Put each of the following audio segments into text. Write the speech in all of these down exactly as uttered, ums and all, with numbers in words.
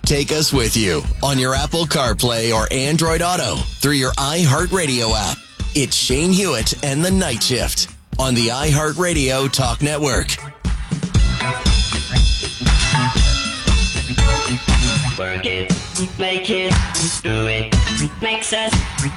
Take us with you on your Apple CarPlay or Android Auto through your iHeartRadio app. It's Shane Hewitt and the Night Shift on the iHeartRadio Talk Network. Work it, make it, do it, make sense.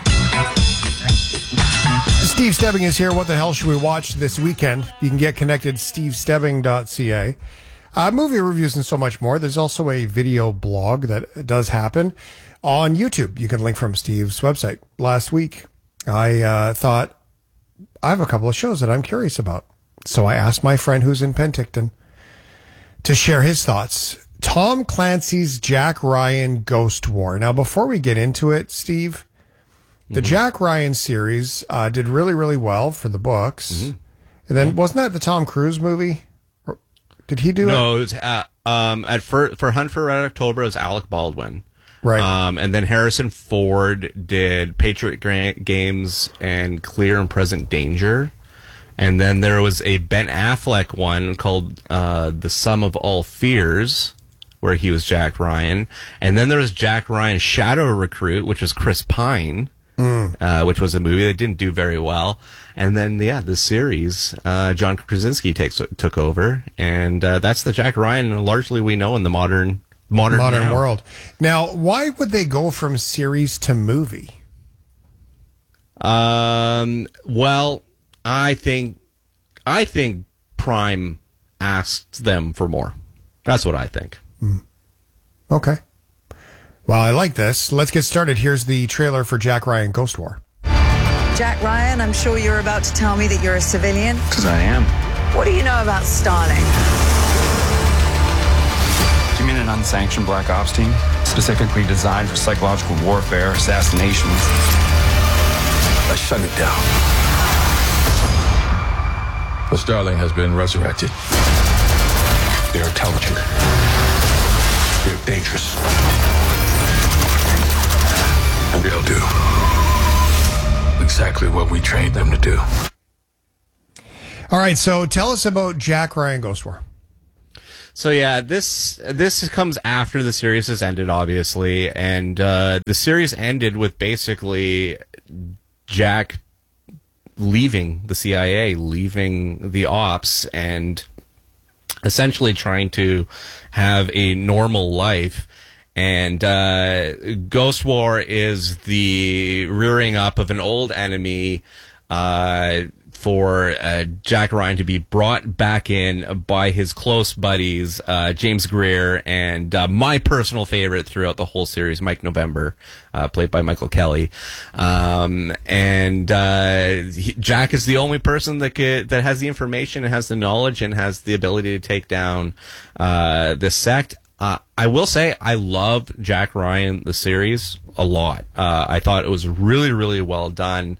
Steve Stebbing is here. What the hell should we watch this weekend? You can get connected, steve stebbing dot c a. Uh, movie reviews and so much more. There's also a video blog that does happen on YouTube. You can link from Steve's website. Last week, I uh, thought, I have a couple of shows that I'm curious about. So I asked my friend who's in Penticton to share his thoughts. Tom Clancy's Jack Ryan Ghost War. Now, before we get into it, Steve, the mm-hmm. Jack Ryan series uh, did really, really well for the books. Mm-hmm. And then, wasn't that the Tom Cruise movie? Did he do no, it? No, it was uh, um, at for, for Hunt for Red October, it was Alec Baldwin. Right. Um, and then Harrison Ford did Patriot Games and Clear and Present Danger. And then there was a Ben Affleck one called uh, The Sum of All Fears, where he was Jack Ryan. And then there was Jack Ryan Shadow Recruit, which was Chris Pine. Mm. Uh, which was a movie that didn't do very well. And then, yeah, the series, uh, John Krasinski takes, took over. And uh, that's the Jack Ryan largely we know in the modern modern, modern now. world. Now, why would they go from series to movie? Um, well, I think, I think Prime asked them for more. That's what I think. Mm. Okay. Well, I like this. Let's get started. Here's the trailer for Jack Ryan Ghost War. Jack Ryan, I'm sure you're about to tell me that you're a civilian. Because I am. What do you know about Starlink? Do you mean an unsanctioned black ops team? Specifically designed for psychological warfare, assassinations? I shut it down. But Starlink has been resurrected. They're intelligent. They're dangerous. And they'll do exactly what we trained them to do. All right, so tell us about Jack Ryan Ghost War. So yeah, this this comes after the series has ended, obviously, and uh, the series ended with basically Jack leaving the C I A, leaving the ops, and essentially trying to have a normal life. And uh, Ghost War is the rearing up of an old enemy uh, for uh, Jack Ryan to be brought back in by his close buddies, uh, James Greer, and uh, my personal favorite throughout the whole series, Mike November, uh, played by Michael Kelly. Um, and uh, he, Jack is the only person that could, that has the information and has the knowledge and has the ability to take down uh, this sect. Uh, I will say I loved Jack Ryan, the series, a lot. Uh, I thought it was really, really well done.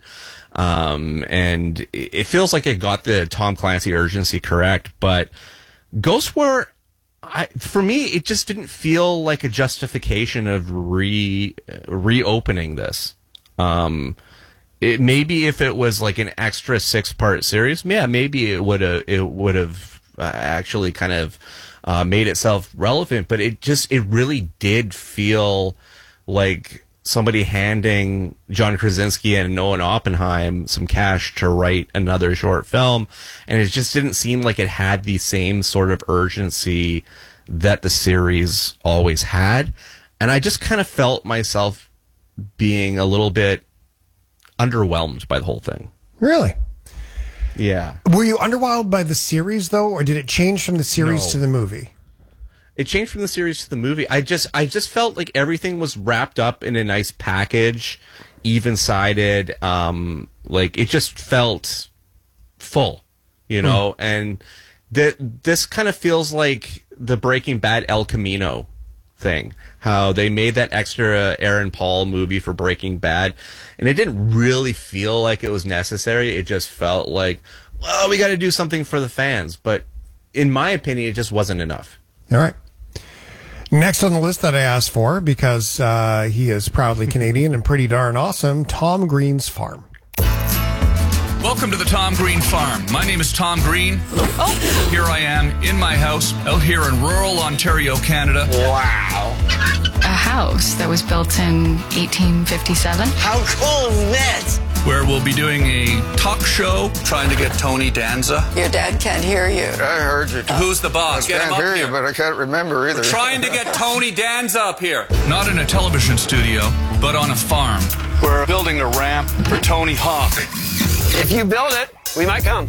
Um, and it feels like it got the Tom Clancy urgency correct. But Ghost War, I, for me, it just didn't feel like a justification of re reopening this. Um, it, maybe if it was like an extra six part series, yeah, maybe it would have it would have uh, actually kind of Uh, made itself relevant, but it just, it really did feel like somebody handing John Krasinski and Noah Oppenheim some cash to write another short film, and it just didn't seem like it had the same sort of urgency that the series always had, and I just kind of felt myself being a little bit underwhelmed by the whole thing. Really? Yeah. Were you underwhelmed by the series, though, or did it change from the series No. to the movie? It changed from the series to the movie. I just, I just felt like everything was wrapped up in a nice package, even-sided. Um, like it just felt full, you know. Mm. And th- this kind of feels like the Breaking Bad El Camino thing. How they made that extra Aaron Paul movie for Breaking Bad, and it didn't really feel like it was necessary. It just felt like, well, we got to do something for the fans. But in my opinion, it just wasn't enough. All right. Next on the list that I asked for, because uh, he is proudly Canadian and pretty darn awesome, Tom Green's Farm. Welcome to the Tom Green Farm. My name is Tom Green. Oh. Here I am in my house out here in rural Ontario, Canada. Wow. A house that was built in eighteen fifty-seven. How cool is this? Where we'll be doing a talk show trying to get Tony Danza. Your dad can't hear you. I heard you. Who's the boss? I Get him can't up hear here. you, but I can't remember either. We're trying to get Tony Danza up here. Not in a television studio, but on a farm. We're building a ramp for Tony Hawk. If you build it, we might come.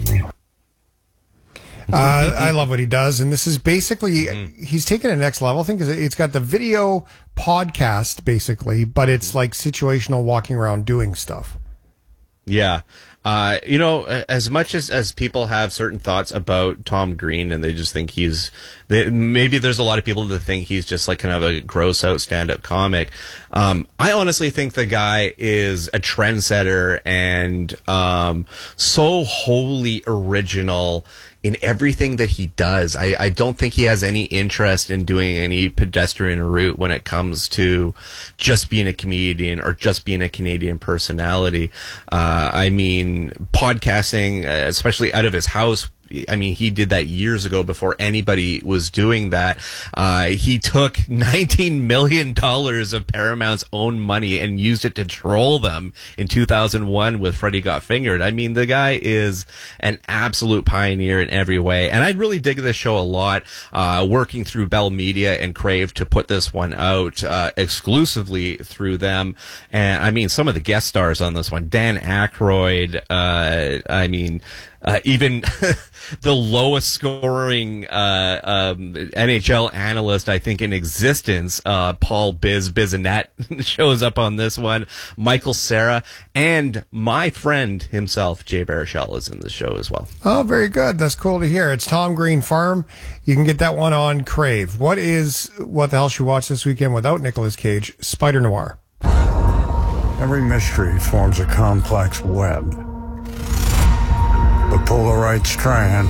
Uh, I love what he does, and this is basically he's taken it next level. I think it's got the video podcast basically, but it's like situational walking around doing stuff. Yeah. Uh, you know, as much as, as people have certain thoughts about Tom Green and they just think he's, they, maybe there's a lot of people that think he's just like kind of a gross out stand-up comic. Um, I honestly think the guy is a trendsetter and, um, so wholly original in everything that he does. I, I don't think he has any interest in doing any pedestrian route when it comes to just being a comedian or just being a Canadian personality. Uh, I mean, podcasting, especially out of his house, I mean, he did that years ago before anybody was doing that. Uh, he took nineteen million dollars of Paramount's own money and used it to troll them in two thousand one with Freddie Got Fingered. I mean, the guy is an absolute pioneer in every way. And I really dig this show a lot, uh, working through Bell Media and Crave to put this one out, uh, exclusively through them. And I mean, some of the guest stars on this one, Dan Aykroyd, uh, I mean, Uh, even the lowest scoring uh, um, N H L analyst, I think, in existence, uh, Paul Biz Bizanet, shows up on this one. Michael Cera and my friend himself, Jay Baruchel, is in the show as well. Oh, very good. That's cool to hear. It's Tom Green Farm. You can get that one on Crave. What is What the Hell Should We Watch This Weekend Without Nicolas Cage? Spider Noir. Every mystery forms a complex web. But pull the right strand,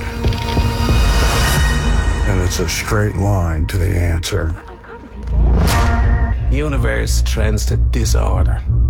and it's a straight line to the answer. The universe trends to disorder.